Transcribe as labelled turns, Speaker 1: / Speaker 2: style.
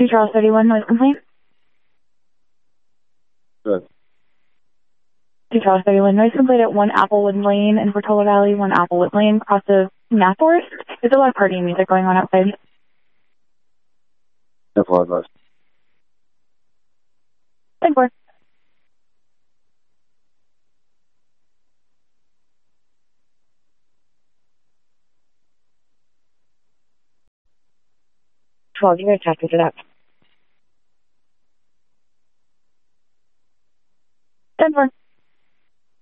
Speaker 1: 2 Charles 31, noise complaint.
Speaker 2: Good.
Speaker 1: 2 Charles 31, noise complaint at 1 Applewood Lane in Portola Valley, 1 Applewood Lane, across the Math Forest. There's a lot of partying music going on outside.
Speaker 2: I apologize.
Speaker 1: 10-4. You're going to check it up. 10-4.